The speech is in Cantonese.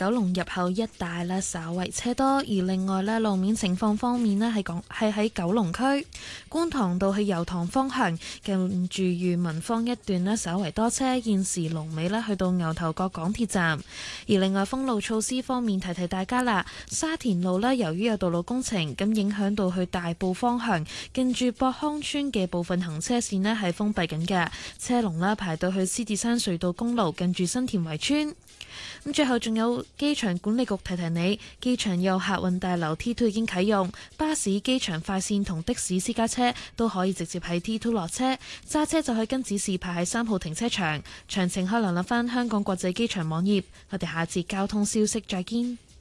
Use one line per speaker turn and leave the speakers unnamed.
九龍入口一帶呢稍為車多，而另外呢路面情況方面呢係喺九龍區觀塘道去油塘方向近住裕民坊一段呢稍為多車，現時龍尾呢去到牛頭角港鐵站。而另外封路措施方面提提大家啦，沙田路呢由於有道路工程，咁影響到去大埔方向近住博康村嘅部分行車線呢係封閉緊嘅，車龍呢排到去獅子山隧道公路近住新田圍村。咁最後仲有機場管理局提提你，機場有客運大樓 T2 已經啟用，巴士、機場快線同的士私家車都可以直接喺 T2 落車，揸車就可以跟指示排喺3號停車場。詳情可以瀏覽返香港國際機場網頁。我哋下節交通消息再見。